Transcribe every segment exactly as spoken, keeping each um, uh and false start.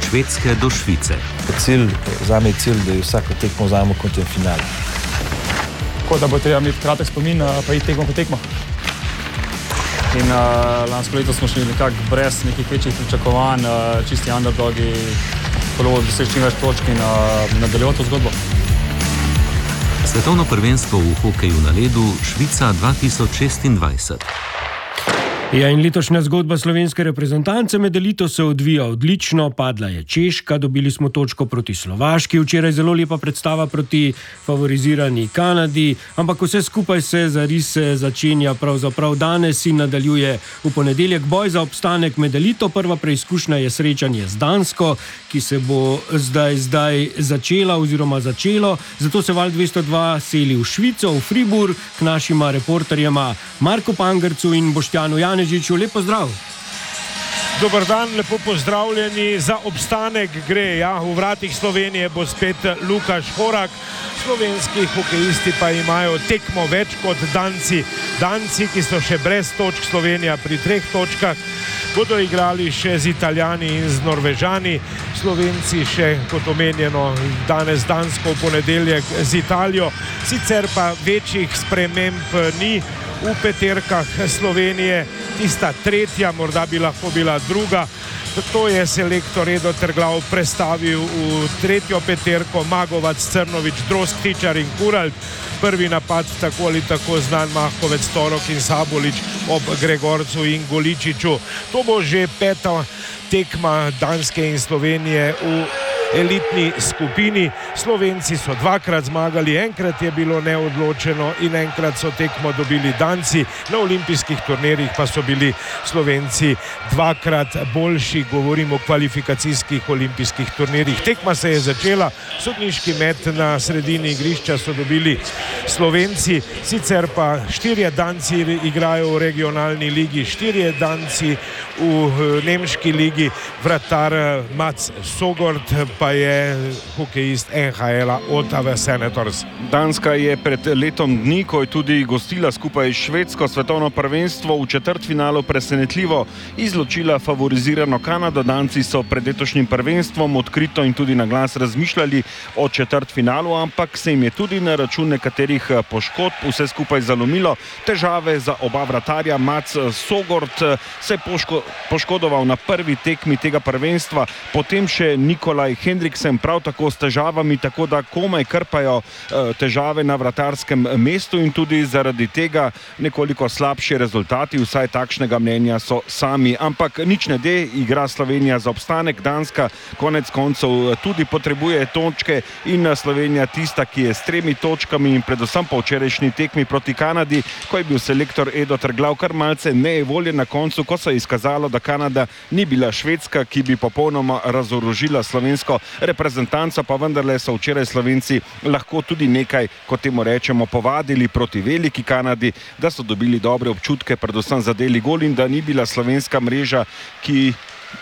Švedske do Švice. Cilj, zame je cilj, da je vsako tekmo vzamemo kot en final. Tako da bo treba imeti kratek spomin, pa iti tekmo po tekmo. In uh, lansko leto smo šli nekako brez nekih večjih pričakovanj, uh, čisti underdogi, prvo doseči čim več točk in uh, nadaljevati to zgodbo. Svetovno prvenstvo v hokeju na ledu Švica dva tisoč šestindvajset. Ja, in letošnja zgodba slovenske reprezentance med elito se odvija odlično, padla je Češka, dobili smo točko proti Slovaški, včeraj zelo lepa predstava proti favorizirani Kanadi, ampak vse skupaj se zarise začenja pravzaprav danes in nadaljuje v ponedeljek boj za obstanek med elito. Prva preizkušnja je srečanje z Dansko, ki se bo zdaj, zdaj začela oziroma začelo, zato se Val dvesto dva seli v Švico, v Fribourg, k našima reporterjema Marku Pangercu in Boštjanu Janežiču. Lep pozdrav. Dobar dan, lepo pozdravljeni. Za obstanek gre, ja, v vratih Slovenije bo spet Lukaš Horak. Slovenski hokejisti pa imajo tekmo več kot Danci. Danci, ki so še brez točk, Slovenija pri treh točkah, bodo igrali še z Italijani in z Norvežani. Slovenci še, kot omenjeno, danes Dansko, v ponedeljek z Italijo. Sicer pa večjih sprememb ni v peterkah Slovenije. Tista tretja, morda bi lahko bila druga. To je selektor Edo Terglav prestavil v tretjo peterko. Magovac, Crnovič, Drozg, Tičar in Kuralt. Prvi napad tako ali tako znan Mahkovec, Torok in Sabolič ob Gregorcu in Goličiču. To bo že peta tekma Danske in Slovenije v elitni skupini. Slovenci so dvakrat zmagali, enkrat je bilo neodločeno in enkrat so tekmo dobili Danci. Na olimpijskih turnirjih pa so bili Slovenci dvakrat boljši, govorimo o kvalifikacijskih olimpijskih turnirjih. Tekma se je začela, sodniški met na sredini igrišča so dobili Slovenci, sicer pa štirje Danci igrajo v regionalni ligi, štirje Danci v nemški ligi. Vratar Mats Sogord pa je hokejist N H L-a Ottawa Senators. Danska je pred letom dni, ko je tudi gostila skupaj s Švedsko svetovno prvenstvo, v četrtfinalu presenetljivo izločila favorizirano Kanado. Danci so pred letošnjim prvenstvom odkrito in tudi na glas razmišljali o četrtfinalu, ampak se jim je tudi na račun nekaterih poškodb vse skupaj zalomilo. Težave za oba vratarja. Mats Sogord se je poško, poškodoval na prvi tekmi tega prvenstva, potem še Nikolaj Hendriksen prav tako s težavami, tako da komaj krpajo težave na vratarskem mestu in tudi zaradi tega nekoliko slabši rezultati, vsaj takšnega mnenja so sami. Ampak nič ne de, igra Slovenija za obstanek, Danska konec koncev tudi potrebuje točke in Slovenija tista, ki je s tremi točkami in predvsem po včerajšnji tekmi proti Kanadi, ko je bil selektor Edo Terglav kar malce nejevoljen na koncu, ko se je izkazalo, da Kanada ni bila Švedska, ki bi popolnoma razorožila slovensko reprezentanco, pa vendarle so včeraj Slovenci lahko tudi nekaj, kot temu rečemo, povadili proti veliki Kanadi, da so dobili dobre občutke, predvsem zadeli gol in da ni bila slovenska mreža, ki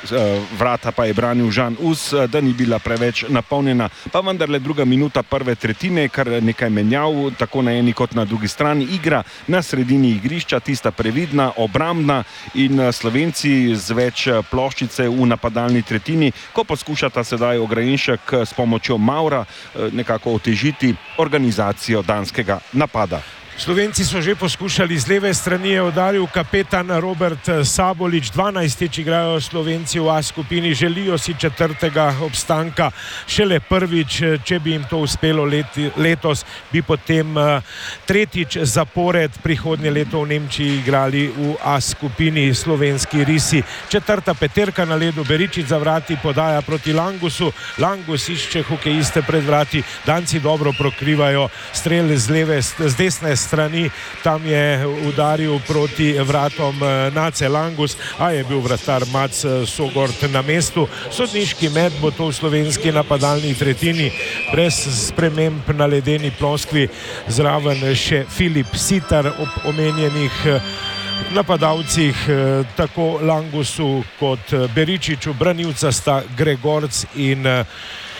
vrata pa je branil Žan Us, da ni bila preveč napolnjena. Pa vendarle druga minuta prve tretjine, kar nekaj menjav, tako na eni kot na drugi strani. Igra na sredini igrišča, tista previdna, obrambna in Slovenci z več ploščice v napadalni tretjini, ko poskušata sedaj Ograjenšek s pomočjo Maura nekako otežiti organizacijo danskega napada. Slovenci so že poskušali, z leve strani je udaril kapetan Robert Sabolič. dvanajstič igrajo Slovenci v A skupini, želijo si četrtega obstanka. Šele prvič, če bi jim to uspelo leti, letos, bi potem tretjič zapored prihodnje leto v Nemčiji igrali v A skupini slovenski risi. Četrta peterka na ledu, Beričič za vrati, podaja proti Langusu. Langus išče hokejiste pred vrati, Danci dobro prokrivajo strel z leve, z desne strani, tam je udaril proti vratom Nace Langus, a je bil vratar Mats Sogord na mestu. Sodniški met bo to v slovenski napadalni tretjini, brez sprememb na ledeni ploskvi, zraven še Filip Sitar ob omenjenih napadalcih, tako Langusu kot Beričiču. Branilca sta Gregorc in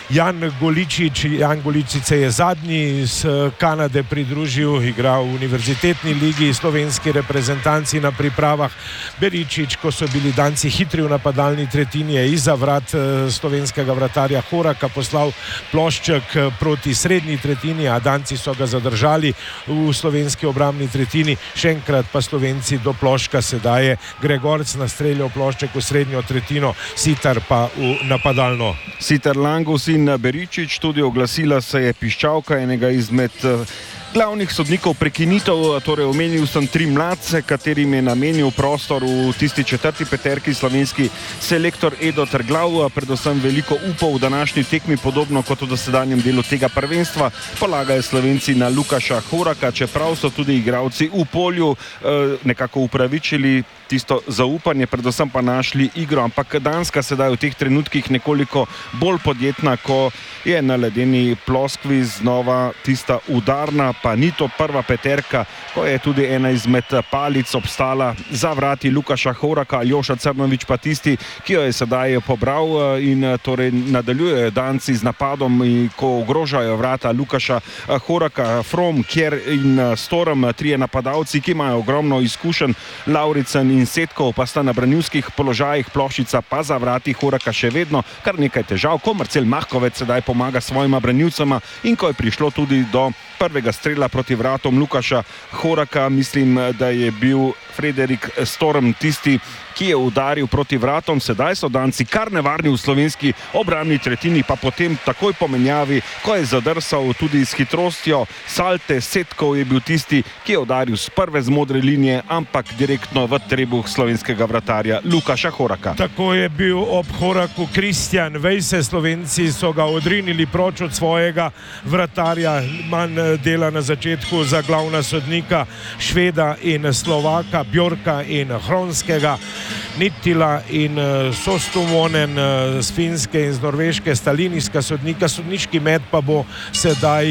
Jan Goličič. Jan Goličič se je zadnji iz Kanade pridružil, igral v univerzitetni ligi, slovenski reprezentanci na pripravah. Beričič, ko so bili Danci hitri v napadalni tretjini, je izza vrat slovenskega vratarja Horaka poslal plošček proti srednji tretjini, a Danci so ga zadržali v slovenski obrambni tretjini. Še enkrat pa Slovenci do ploščka, sedaj je Gregorc nastreljal plošček v srednjo tretjino, Sitar pa v napadalno. Sitar, Langus in Beričič, tudi oglasila se je piščalka enega izmed glavnih sodnikov prekinitev, torej omenil sem tri mladce, katerim je namenil prostor v tisti četrti peterki slovenski selektor Edo Terglav. Predvsem veliko upov v današnji tekmi, podobno kot v dosedanjem delu tega prvenstva, polagajo Slovenci na Lukaša Horaka, čeprav so tudi igralci v polju eh, nekako upravičili tisto zaupanje, predvsem pa našli igro, ampak Danska sedaj v teh trenutkih nekoliko bolj podjetna, ko je na ledeni ploskvi znova tista udarna, pa ni to prva peterka, ko je tudi ena izmed palic obstala za vrati Lukaša Horaka. Aljoša Crnovič pa tisti, ki jo je sedaj pobral, in torej nadaljujejo Danci z napadom, ko ogrožajo vrata Lukaša Horaka. From, Kjer in Storm, trije napadalci, ki imajo ogromno izkušenj, Lauricen in Setkov pa sta na branilskih položajih, Ploščica pa za vrati Horaka še vedno kar nekaj težav, ko Marcel Mahkovec sedaj pomaga svojima branilcema in ko je prišlo tudi do prvega strela proti vratom Lukaša Horaka, mislim, da je bil Frederik Storm tisti, ki je udaril proti vratom. Sedaj so Danci kar nevarni v slovenski obrambni tretjini, pa potem takoj po menjavi, ko je zadrsal tudi s hitrostjo Salte, Setkov je bil tisti, ki je udaril z prve z modre linije, ampak direktno v trebuh slovenskega vratarja Lukaša Horaka. Tako je bil ob Horaku Kristjan Vejse. Slovenci so ga odrinili proč od svojega vratarja. Manj dela na začetku za glavna sodnika Šveda in Slovaka, Bjorka in Hronskega. Nittila in Sostumonen z Finske in z Norveške, stalinijska sodnika. Sodniški met pa bo sedaj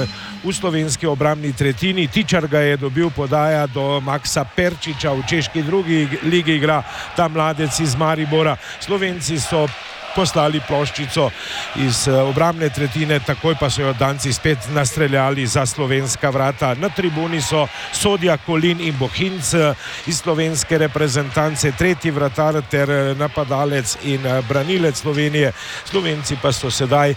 v slovenski obrambni tretjini. Tičar ga je dobil, podaja do Maksa Perčiča, v češki drugi ligi igra ta mladec iz Maribora. Slovenci so poslali ploščico iz obrambne tretjine, takoj pa so jo Danci spet nastreljali za slovenska vrata. Na tribuni so Sodja, Kolin in Bohinc iz slovenske reprezentance, tretji vratar ter napadalec in branilec Slovenije. Slovenci pa so sedaj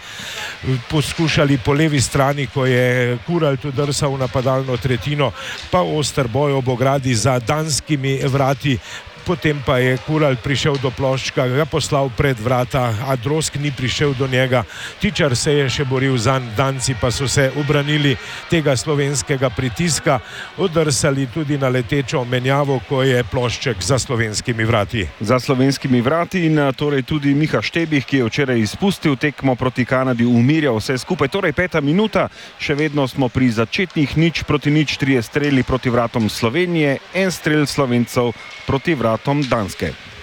poskušali po levi strani, ko je Kuralt udrsal v napadalno tretjino, pa oster boj ob ogradi za danskimi vrati. Potem pa je Kuralt prišel do ploščka, ga poslal pred vrata, a Drozg ni prišel do njega. Tičar se je še boril zanj, Danci pa so se ubranili tega slovenskega pritiska, odrsali tudi na letečo menjavo, ko je plošček za slovenskimi vrati. Za slovenskimi vrati in torej tudi Miha Štebih, ki je včeraj izpustil tekmo proti Kanadi, umirjal vse skupaj. Torej peta minuta, še vedno smo pri začetnih nič proti nič, trije streli proti vratom Slovenije, en strel Slovencev proti vratom Danske.